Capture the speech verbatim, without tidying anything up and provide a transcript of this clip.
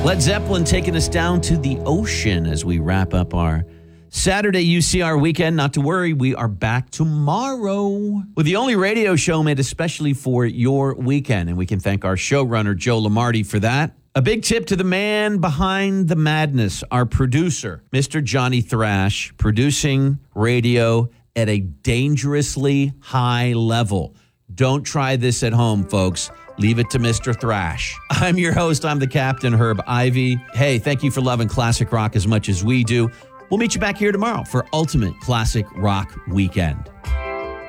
Led Zeppelin taking us down to the ocean as we wrap up our Saturday U C R weekend. Not to worry, we are back tomorrow with the only radio show made especially for your weekend. And we can thank our showrunner, Joe Lamardi, for that. A big tip to the man behind the madness, our producer, Mister Johnny Thrash, producing radio at a dangerously high level. Don't try this at home, folks. Leave it to Mister Thrash. I'm your host. I'm the captain, Herb Ivy. Hey, thank you for loving classic rock as much as we do. We'll meet you back here tomorrow for Ultimate Classic Rock Weekend.